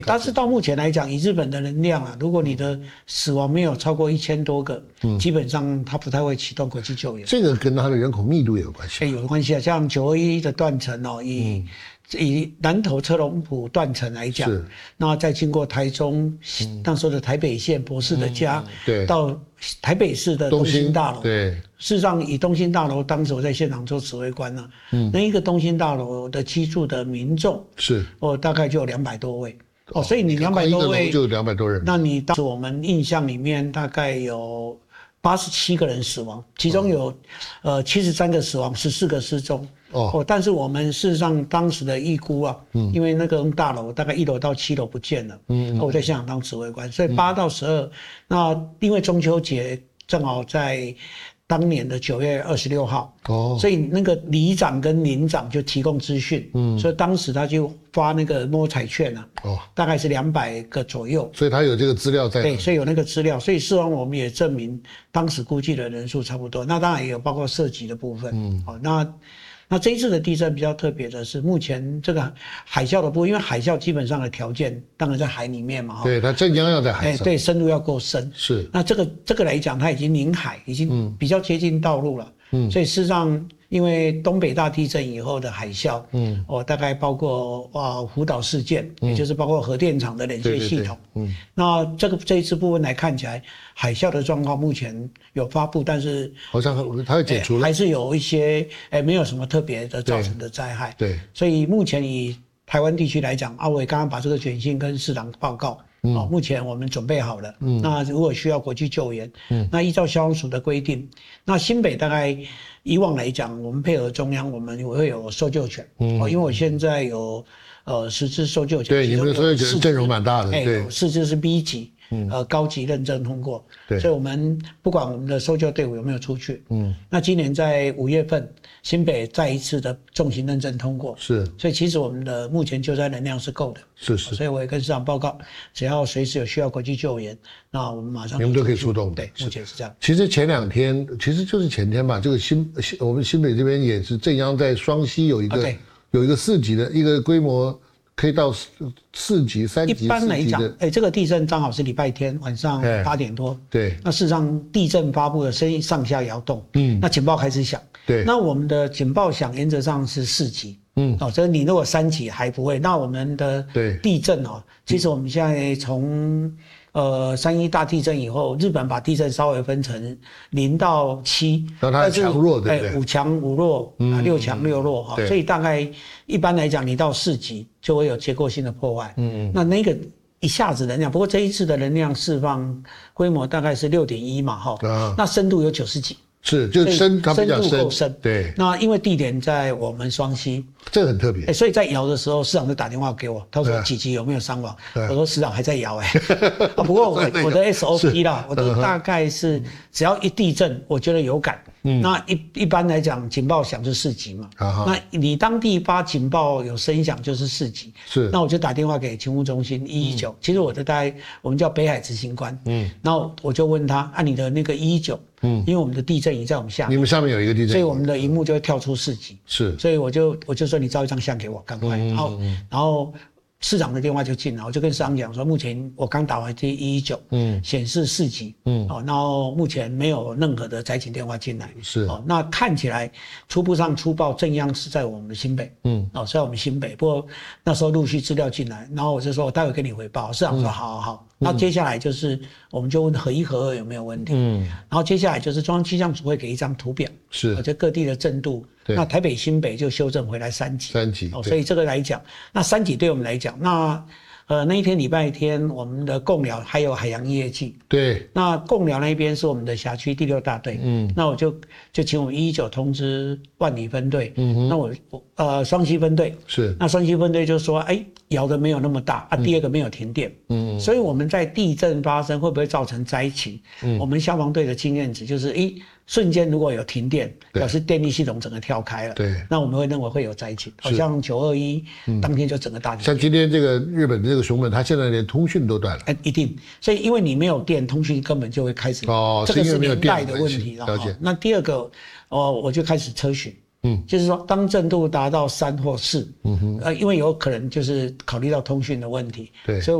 但是到目前来讲，以日本的能量啊，如果你的死亡没有超过1000多个，基本上它不太会启动国际救援。 这个跟它的人口密度也有关系。 有关系啊，像921的断层哦，以南投车龙埔断层来讲，那再经过台中那时候的台北县博士的家， 对， 到台北市的东兴大楼， 对， 事实上以东兴大楼，当时我在现场做指挥官呢，那一个东兴大楼的居住的民众是大概就有200多位。所以你200多位就200多人， 那你当时我们印象里面大概有87个人死亡，其中有73个死亡，14个失踪。但是我们事实上当时的预估啊，因为那个大楼大概1楼到7楼不见了，我在现场当指挥官，所以8到12，那因为中秋节正好在当年的9月26号，所以那个里长跟邻长就提供资讯，所以当时他就发那个摸彩券啊，大概是200个左右， 所以他有这个资料在， 对，所以有那个资料，所以事实上我们也证明当时估计的人数差不多，那当然也有包括涉及的部分，那这一次的地震比较特别的是，目前这个海啸的部分，因为海啸基本上的条件当然在海里面嘛， 对，它震央要在海上， 对，深度要够深， 是。 那这个来讲，它已经临海，已经比较接近道路了，所以事实上，因为东北大地震以后的海啸，大概包括福岛事件，也就是包括核电厂的冷却系统，那这一次部分来看起来，海啸的状况目前有发布，但是好像它会解除了， 还是有一些没有什么特别的造成的灾害， 对， 所以目前以台湾地区来讲，我也刚刚把这个简讯跟市长报告。目前我们准备好了。那如果需要国际救援，那依照消防署的规定，那新北大概以往来讲，我们配合中央，我们也会有搜救犬。因为我现在有10支搜救犬， 对，你们的搜救犬阵容蛮大的，对 ，4支是 B 级。高级认证通过，所以我们不管我们的搜救队伍有没有出去，那今年在5月份，新北再一次的重型认证通过， 是， 所以其实我们的目前救灾能量是够的， 是， 所以我也跟市长报告，只要随时有需要国际救援，那我们马上你们都可以出动， 对，目前是这样。 其实前2天，其实就是前天吧，这个我们新北这边也是震央在双溪有一个4级的一个规模。可以到4级、3级。 一般来讲，这个地震刚好是礼拜天晚上8点多。 对。 那事实上，地震发布的声音上下摇动。那警报开始响。 对。 那我们的警报响原则上是4级。所以你如果3级还不会，那我们的地震其实我们现在从3.1大地震以后，日本把地震稍微分成0到7， 让它强弱对不对 ？5强5弱，6强6弱哈。所以大概一般来讲，你到4级就会有结构性的破坏。那个一下子能量，不过这一次的能量释放规模大概是6.1嘛哈。那深度有90几。 是，就深，它比较深度够深。 对。 那因为地点在我们双溪， 这个很特别。 所以在摇的时候，市长就打电话给我，他说几级有没有伤亡？我说市长还在摇不过我的 SOP 啦，我的大概是只要一地震，我觉得有感。那一般来讲，警报响就4级嘛。那你当地发警报有声响就是4级。 是。 那我就打电话给勤务中心119。其实我的大概我们叫北海执行官。然后我就问他，你的那个119。因为我们的地震仪在我们下面， 你们上面有一个地震仪， 所以我们的荧幕就会跳出4级。 是， 所以我就说你照一张相给我，赶快。然后市长的电话就进来，我就跟市长讲说，目前我刚打完这119，显示4级，然后目前没有任何的灾情电话进来。 是， 那看起来初步上粗报震央是在我们的新北，是在我们新北。不过那时候陆续资料进来，然后我就说我待会跟你回报。市长说好。那接下来就是我们就问核1核2有没有问题，然后接下来就是中央气象组会给一张图表， 是， 就各地的震度，那台北新北就修正回来3级，所以这个来讲，那3级对我们来讲，那一天礼拜天我们的贡寮还有海洋业绩， 对， 那贡寮那边是我们的辖区第6大队，那我就请我们119通知万里分队，那我双溪分队是， 那双溪分队就说，摇的没有那么大第二个没有停电，所以我们在地震发生会不会造成灾情，我们消防队的经验值就是瞬间如果有停电，表示电力系统整个跳开了， 对， 那我们会认为会有灾情，好像921当天就整个大停电。 像今天这个日本的这个熊本，它现在连通讯都断了， 一定，所以因为你没有电，通讯根本就会开始，这个是年代的问题了解。那第二个，我就开始车巡。 就是说当震度达到3或4，因为有可能就是考虑到通讯的问题， 对， 所以